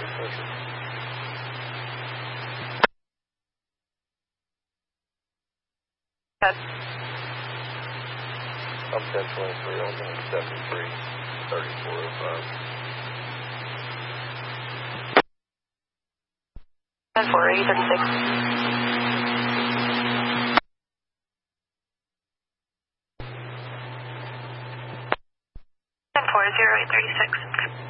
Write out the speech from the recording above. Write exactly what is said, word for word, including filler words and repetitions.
I'm ten twenty-three on the seventy-three thirty-four oh five. ten four eight thirty-six. ten four zero eight thirty-six.